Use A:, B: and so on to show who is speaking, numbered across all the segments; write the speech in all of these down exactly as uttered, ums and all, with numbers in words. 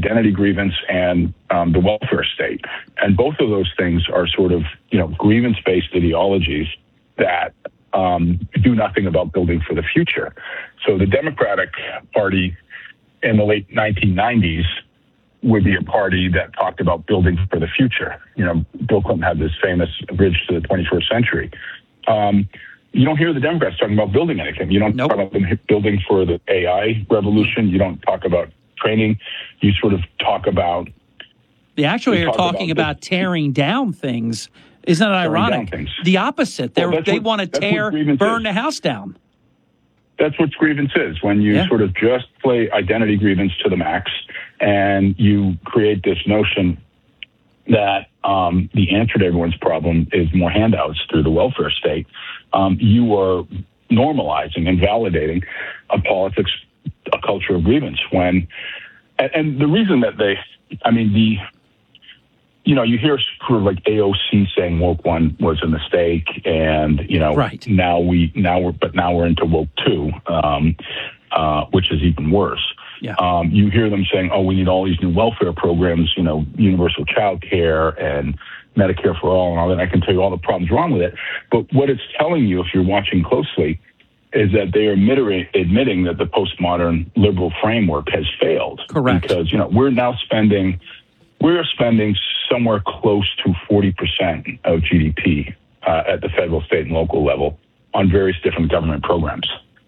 A: identity grievance and um, the welfare state. And both of those things are sort of, you know, grievance-based ideologies that um, do nothing about building for the future. So the Democratic Party in the late nineteen nineties would be a party that talked about building for the future. You know, Bill Clinton had this famous bridge to the twenty-first century. Um, you don't hear the Democrats talking about building anything. You don't nope. talk about them building for the A I revolution. You don't talk about training. You sort of talk about...
B: They actually are talking about, about tearing down things. Isn't it ironic? The opposite. Well, they want to tear, burn is. the house down.
A: That's what grievance is, when you
B: yeah.
A: sort of just play identity grievance to the max and you create this notion that um, the answer to everyone's problem is more handouts through the welfare state. Um, you are normalizing and validating a politics, a culture of grievance when, and, and the reason that they, I mean, the, you know, you hear sort of like A O C saying woke one was a mistake, and you know,
B: right.
A: now we now we're but now we're into woke two, um, uh, which is even worse.
B: Yeah.
A: Um, you hear them saying, "Oh, we need all these new welfare programs, you know, universal child care and Medicare for all, and all that." I can tell you all the problems wrong with it, but what it's telling you, if you're watching closely, is that they are admitting that the postmodern liberal framework has failed.
B: Correct.
A: Because you know we're now spending. We're spending somewhere close to forty percent of G D P uh, at the federal, state, and local level on various different government programs.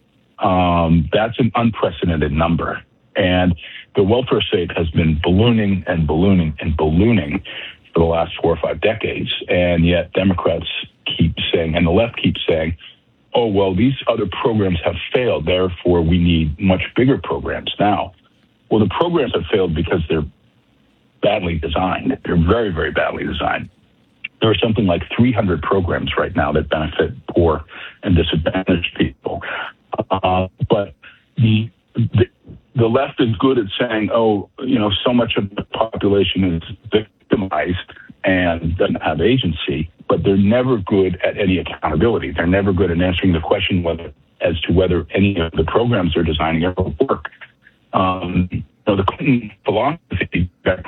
A: Um, that's an unprecedented number. And the welfare state has been ballooning and ballooning and ballooning for the last four or five decades. And yet Democrats keep saying, and the left keeps saying, oh, well, these other programs have failed, therefore we need much bigger programs now. Well, the programs have failed because they're badly designed. They're very, very badly designed. There are something like three hundred programs right now that benefit poor and disadvantaged people. Uh, but the, the the left is good at saying, oh, you know, so much of the population is victimized and doesn't have agency, but they're never good at any accountability. They're never good at answering the question whether as to whether any of the programs they're designing ever work. Um, you know, the Clinton philosophy that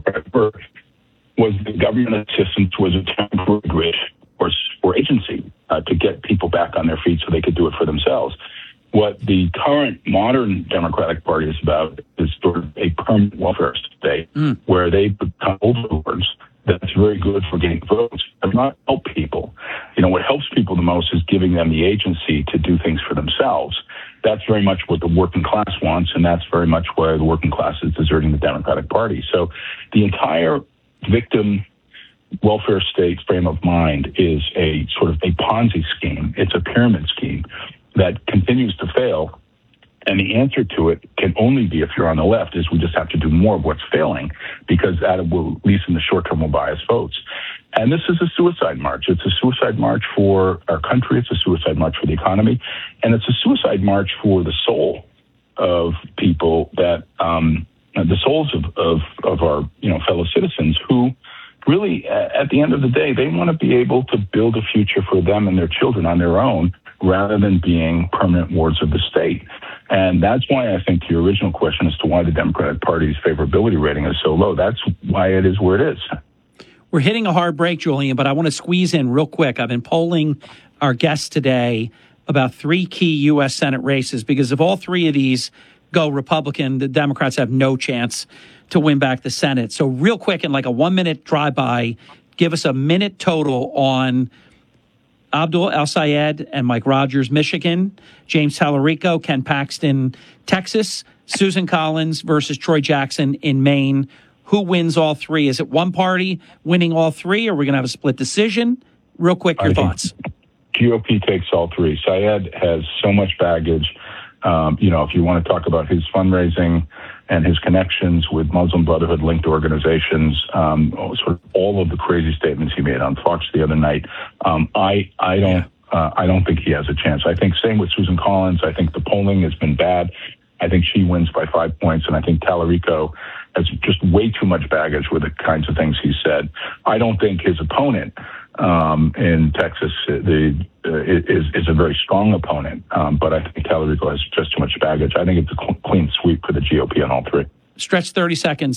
A: was the government assistance was a temporary bridge or, or agency uh, to get people back on their feet so they could do it for themselves. What the current modern Democratic Party is about is sort of a permanent welfare state mm. where they become overlords. That's very good for getting votes, but not help people. You know, what helps people the most is giving them the agency to do things for themselves. That's very much what the working class wants, and that's very much why the working class is deserting the Democratic Party. So the entire victim welfare state frame of mind is a sort of a Ponzi scheme. It's a pyramid scheme that continues to fail. And the answer to it can only be, if you're on the left, is we just have to do more of what's failing, because that will, at least in the short term, will buy us votes. And this is a suicide march. It's a suicide march for our country. It's a suicide march for the economy. And it's a suicide march for the soul of people that, um, the souls of, of, of our, you know, fellow citizens who really, at the end of the day, they want to be able to build a future for them and their children on their own, rather than being permanent wards of the state. And that's why I think to your original question as to why the Democratic Party's favorability rating is so low, that's why it is where it is.
B: We're hitting a hard break, Julian, but I want to squeeze in real quick. I've been polling our guests today about three key U S Senate races, because if all three of these go Republican, the Democrats have no chance to win back the Senate. So real quick, in like a one-minute drive-by, give us a minute total on Abdul El-Sayed and Mike Rogers, Michigan, James Tallarico, Ken Paxton, Texas, Susan Collins versus Troy Jackson in Maine. Who wins all three? Is it one party winning all three, or are we going to have a split decision? Real quick, your I thoughts.
A: G O P takes all three. Syed has so much baggage. Um, you know, if you want to talk about his fundraising and his connections with Muslim Brotherhood-linked organizations, um, sort of all of the crazy statements he made on Fox the other night, um, I I don't yeah. uh, I don't think he has a chance. I think same with Susan Collins. I think the polling has been bad. I think she wins by five points, and I think Tallarico has just way too much baggage with the kinds of things he said. I don't think his opponent um, in Texas the, uh, is, is a very strong opponent, um, but I think Tallarico has just too much baggage. I think it's a cl- clean sweep for the G O P on all three.
B: Stretch thirty seconds.